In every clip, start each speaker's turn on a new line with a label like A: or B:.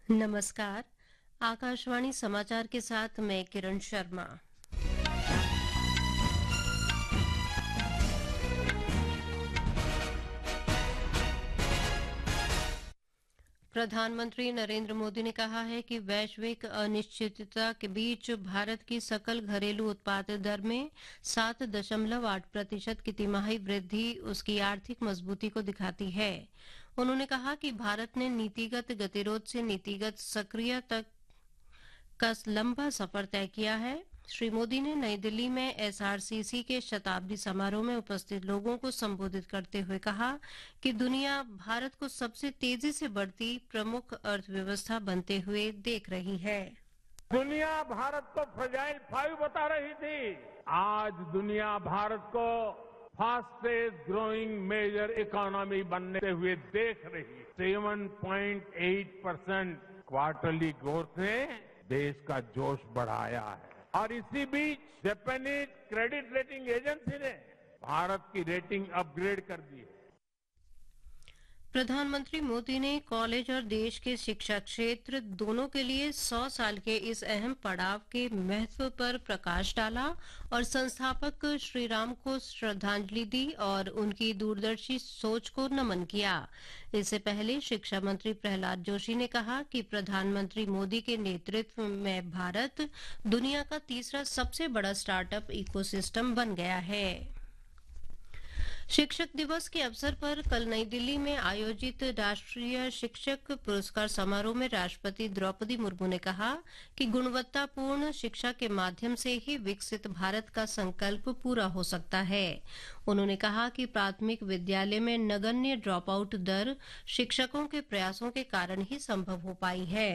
A: नमस्कार। आकाशवाणी समाचार के साथ मैं किरण शर्मा। प्रधानमंत्री नरेंद्र मोदी ने कहा है कि वैश्विक अनिश्चितता के बीच भारत की सकल घरेलू उत्पाद दर में 7.8% की तिमाही वृद्धि उसकी आर्थिक मजबूती को दिखाती है। उन्होंने कहा कि भारत ने नीतिगत गतिरोध से नीतिगत सक्रिय तक का लंबा सफर तय किया है। श्री मोदी ने नई दिल्ली में एसआरसीसी के शताब्दी समारोह में उपस्थित लोगों को संबोधित करते हुए कहा कि दुनिया भारत को सबसे तेजी से बढ़ती प्रमुख अर्थव्यवस्था बनते हुए देख रही है।
B: दुनिया भारत को फ्रजाइल 5 बता रही थी। आज दुनिया भारत को फास्टेस्ट ग्रोइंग मेजर इकोनॉमी बनते हुए देख रही है। 7.8% क्वार्टरली ग्रोथ ने देश का जोश बढ़ाया है और इसी बीच जापानीज क्रेडिट रेटिंग एजेंसी ने भारत की रेटिंग अपग्रेड कर दी है।
A: प्रधानमंत्री मोदी ने कॉलेज और देश के शिक्षा क्षेत्र दोनों के लिए 100 साल के इस अहम पड़ाव के महत्व पर प्रकाश डाला और संस्थापक श्री राम को श्रद्धांजलि दी और उनकी दूरदर्शी सोच को नमन किया। इससे पहले शिक्षा मंत्री प्रहलाद जोशी ने कहा कि प्रधानमंत्री मोदी के नेतृत्व में भारत दुनिया का तीसरा सबसे बड़ा स्टार्टअप इकोसिस्टम बन गया है। शिक्षक दिवस के अवसर पर कल नई दिल्ली में आयोजित राष्ट्रीय शिक्षक पुरस्कार समारोह में राष्ट्रपति द्रौपदी मुर्मू ने कहा कि गुणवत्तापूर्ण शिक्षा के माध्यम से ही विकसित भारत का संकल्प पूरा हो सकता है। उन्होंने कहा कि प्राथमिक विद्यालय में नगण्य ड्रॉप आउट दर शिक्षकों के प्रयासों के कारण ही संभव हो पाई है।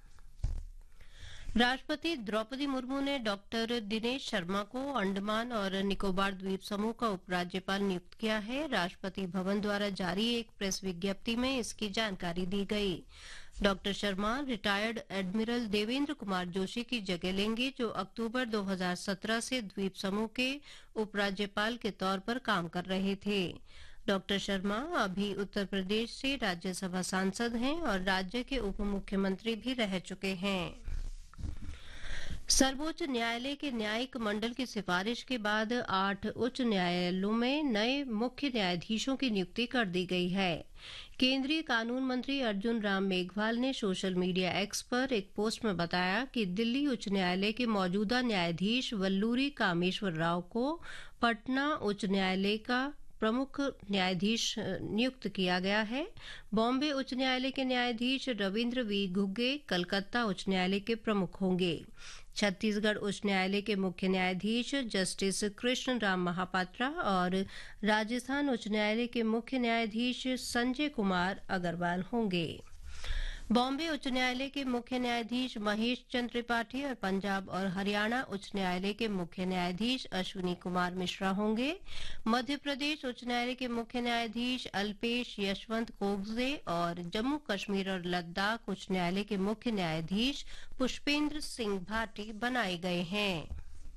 A: राष्ट्रपति द्रौपदी मुर्मू ने डॉक्टर दिनेश शर्मा को अंडमान और निकोबार द्वीप समूह का उपराज्यपाल नियुक्त किया है। राष्ट्रपति भवन द्वारा जारी एक प्रेस विज्ञप्ति में इसकी जानकारी दी गई। Doctor Sharma retired admiral Devendra Kumar Joshi की जगह लेंगे, जो अक्टूबर 2017 से द्वीप समूह के उपराज्यपाल के तौर पर काम कर रहे थे। डॉक्टर शर्मा अभी उत्तर प्रदेश से राज्यसभा सांसद हैं और राज्य के उप मुख्यमंत्री भी रह चुके हैं। सर्वोच्च न्यायालय के न्यायिक मंडल की सिफारिश के बाद 8 उच्च न्यायालयों में नए मुख्य न्यायाधीशों की नियुक्ति कर दी गई है। केंद्रीय कानून मंत्री अर्जुन राम मेघवाल ने सोशल मीडिया एक्स पर एक पोस्ट में बताया कि दिल्ली उच्च न्यायालय के मौजूदा न्यायाधीश वल्लूरी कामेश्वर राव को पटना उच्च न्यायालय का प्रमुख न्यायाधीश नियुक्त किया गया है। बॉम्बे उच्च न्यायालय के न्यायाधीश रविंद्र वी घुग्गे कलकत्ता उच्च न्यायालय के प्रमुख होंगे। छत्तीसगढ़ उच्च न्यायालय के मुख्य न्यायाधीश जस्टिस कृष्ण राम महापात्रा और राजस्थान उच्च न्यायालय के मुख्य न्यायाधीश संजय कुमार अग्रवाल होंगे। बॉम्बे उच्च न्यायालय के मुख्य न्यायाधीश महेश चंद्र त्रिपाठी और पंजाब और हरियाणा उच्च न्यायालय के मुख्य न्यायाधीश अश्विनी कुमार मिश्रा होंगे। मध्य प्रदेश उच्च न्यायालय के मुख्य न्यायाधीश अल्पेश यशवंत कोगजे और जम्मू कश्मीर और लद्दाख उच्च न्यायालय के मुख्य न्यायाधीश पुष्पेंद्र सिंह भाटी बनाए गए हैं।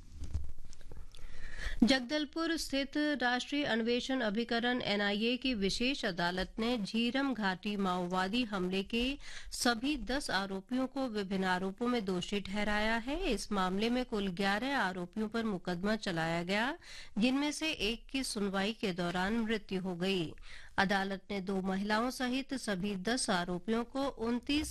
A: जगदलपुर स्थित राष्ट्रीय अन्वेषण अभिकरण एनआईए की विशेष अदालत ने झीरम घाटी माओवादी हमले के सभी 10 आरोपियों को विभिन्न आरोपों में दोषी ठहराया है। इस मामले में कुल 11 आरोपियों पर मुकदमा चलाया गया, जिनमें से एक की सुनवाई के दौरान मृत्यु हो गई। अदालत ने 2 महिलाओं सहित सभी 10 आरोपियों को 29